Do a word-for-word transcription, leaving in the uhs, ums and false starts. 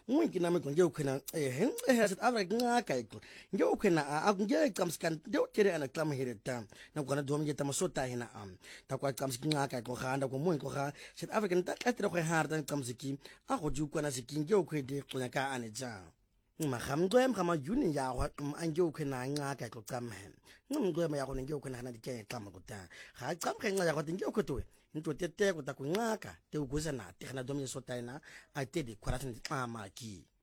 Winki na me nge ukhena eh eh South Africa ngaka iko nge ukhena a nge qamskan nge utere ana klama here tam na kona dom nge tamasota hina am ta kwa qamski ngaka ko khanda ko mo ko kha South Africa ta atre ko harda qamsiki a go ju kwana siki nge ukhede qonya ka ane ja magamgwe mgama juni ya wa anje ukhena ngaka ko qamhe ngumgwe ya go nge ukhena na dike qama ko ta ga qamkhe ngaka ko nge ukhotwe into tete ko ta ku ngaka te uguza na te khana dom ye sota ina a te di khwara tsi qama ki